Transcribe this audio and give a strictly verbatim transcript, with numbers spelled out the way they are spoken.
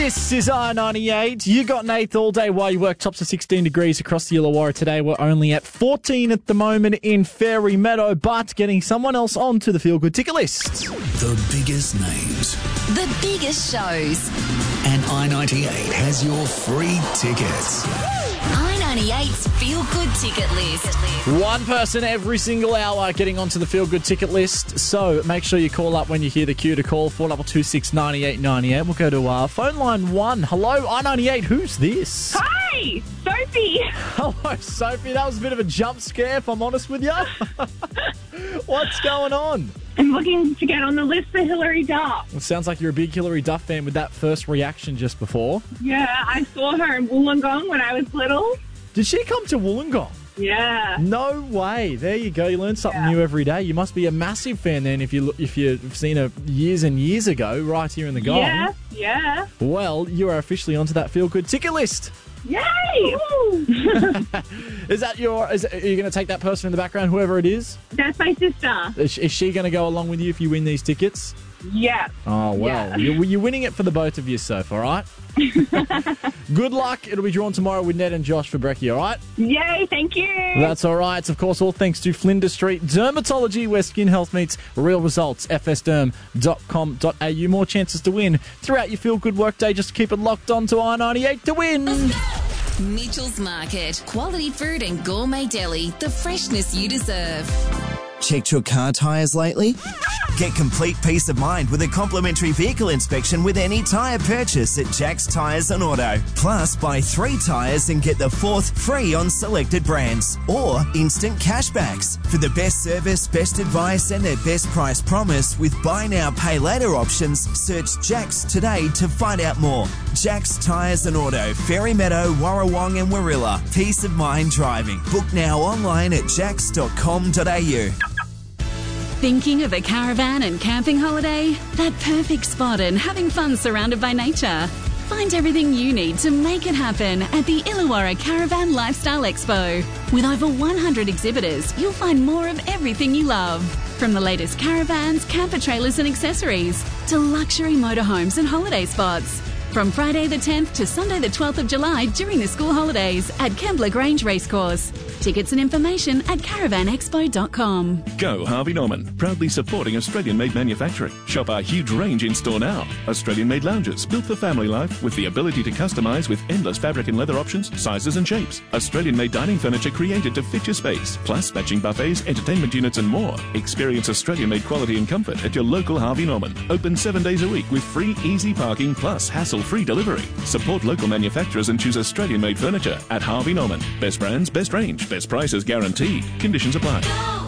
This is I ninety-eight. You got Nath all day while you work. Tops of sixteen degrees across the Illawarra today. We're only at fourteen at the moment in Fairy Meadow, but getting someone else onto the Feel Good ticket list. The biggest names. The biggest shows. And I ninety-eight has your free tickets. I ninety-eight's Feel Good ticket list. One person every single hour getting onto the Feel Good ticket list. So make sure you call up when you hear the cue to call four two two six nine eight nine eight. We'll go to uh, phone line one. Hello, I ninety-eight. Who's this? Hi, Sophie. Hello, Sophie. That was a bit of a jump scare, if I'm honest with you. What's going on? I'm looking to get on the list for Hilary Duff. It sounds like you're a big Hilary Duff fan with that first reaction just before. Yeah, I saw her in Wollongong when I was little. Did she come to Wollongong? Yeah. No way. There you go. You learn something Yeah. new every day. You must be a massive fan then if, you, look- if you've seen her years and years ago right here in the Gong. Yeah, yeah. Well, you are officially onto that Feel Good ticket list. Yay! Is that your... Is, are you going to take that person in the background, whoever it is? That's my sister. Is, is she going to go along with you if you win these tickets? Yeah. Oh, well. Yeah. You're, you're winning it for the both of you, Soph, all right? Good luck. It'll be drawn tomorrow with Ned and Josh for brekkie, all right? Yay, thank you. That's all right. It's, of course, all thanks to Flinders Street Dermatology, where skin health meets real results. f s derm dot com dot a u. More chances to win throughout your feel-good workday. Just keep it locked on to I ninety-eight to win. Mitchell's Market. Quality food and gourmet deli. The freshness you deserve. Checked your car tyres lately? Get complete peace of mind with a complimentary vehicle inspection with any tyre purchase at Jack's Tyres and Auto. Plus, buy three tyres and get the fourth free on selected brands. Or instant cashbacks. For the best service, best advice and their best price promise with buy now, pay later options, search Jack's today to find out more. Jack's Tyres and Auto, Fairy Meadow, Warrawong and Warilla. Peace of mind driving. Book now online at jacks dot com dot a u. Thinking of a caravan and camping holiday? That perfect spot and having fun surrounded by nature? Find everything you need to make it happen at the Illawarra Caravan Lifestyle Expo. With over one hundred exhibitors, you'll find more of everything you love. From the latest caravans, camper trailers and accessories, to luxury motorhomes and holiday spots. From Friday the tenth to Sunday the twelfth of July during the school holidays at Kembla Grange Racecourse. Tickets and information at caravan expo dot com. Go Harvey Norman, proudly supporting Australian-made manufacturing. Shop our huge range in store now. Australian-made lounges built for family life with the ability to customise with endless fabric and leather options, sizes and shapes. Australian-made dining furniture created to fit your space, plus matching buffets, entertainment units and more. Experience Australian-made quality and comfort at your local Harvey Norman. Open seven days a week with free easy parking plus hassle-free delivery. Support local manufacturers and choose Australian-made furniture at Harvey Norman. Best brands, best range, best prices guaranteed. Conditions apply.